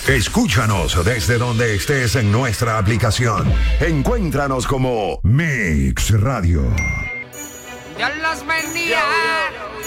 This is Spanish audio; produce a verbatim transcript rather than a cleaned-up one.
Escúchanos desde donde estés en nuestra aplicación. Encuéntranos como Mix Radio. Dios los bendiga.